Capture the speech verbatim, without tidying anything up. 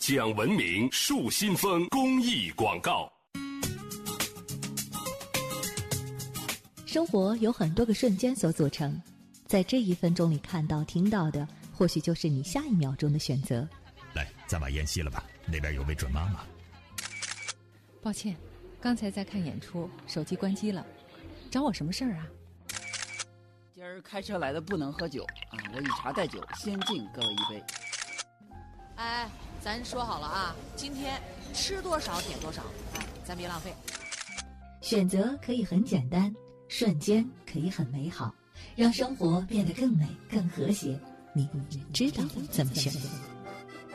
讲文明树新风公益广告。 生活有很多个瞬间所组成，在这一分钟里看到听到的，或许就是你下一秒钟的选择。 来，咱把烟熄了吧，那边有位准妈妈。 抱歉，刚才在看演出，手机关机了，找我什么事儿啊？ 今儿开车来的不能喝酒啊，我以茶代酒，先敬各位一杯。 哎，咱说好了啊，今天吃多少点多少，哎，咱别浪费。 选择可以很简单，瞬间可以很美好，让生活变得更美更和谐。你知道怎么选择？